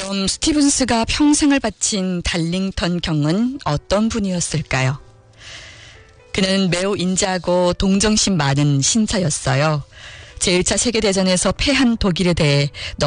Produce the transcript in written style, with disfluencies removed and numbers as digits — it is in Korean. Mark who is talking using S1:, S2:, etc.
S1: 그럼 스티븐스가 평생을 바친 달링턴 경은 어떤 분이었을까요? 그는 매우 인자하고 동정심 많은 신사였어요. 제1차 세계대전에서 패한 독일에 대해